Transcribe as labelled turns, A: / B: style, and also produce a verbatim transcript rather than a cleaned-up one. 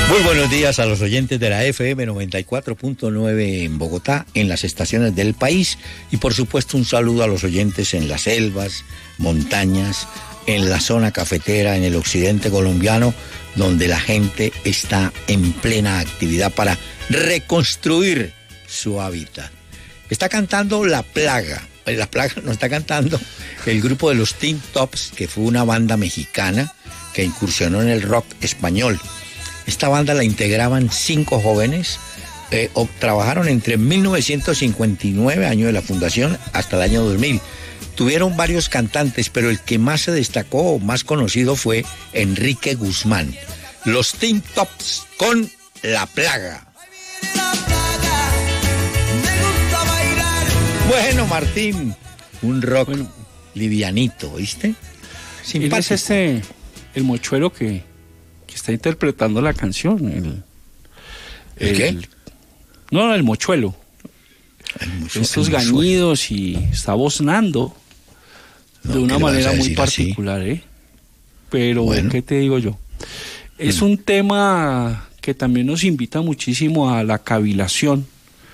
A: Muy buenos días a los oyentes de la F M noventa y cuatro punto nueve en Bogotá, en las estaciones del país, y por supuesto un saludo a los oyentes en las selvas, montañas, en la zona cafetera, en el occidente colombiano, donde la gente está en plena actividad para reconstruir su hábitat. Está cantando La Plaga. La Plaga no está cantando el grupo de los Teen Tops, que fue una banda mexicana que incursionó en el rock español. Esta banda la integraban cinco jóvenes, eh, o, trabajaron entre mil novecientos cincuenta y nueve, año de la fundación, hasta el año dos mil. Tuvieron varios cantantes, pero el que más se destacó o más conocido fue Enrique Guzmán. Los Teen Tops con La Plaga. Bueno, Martín, un rock bueno, livianito, ¿viste?
B: Simpático. Es este, el mochuelo que, que está interpretando la canción. ¿El,
A: el, ¿El qué?
B: El, no, el mochuelo. El mochuelo Estos el gañidos y está voznando no, de una manera muy particular, así? ¿eh? Pero, bueno. ¿qué te digo yo? Es mm. un tema que también nos invita muchísimo a la cavilación.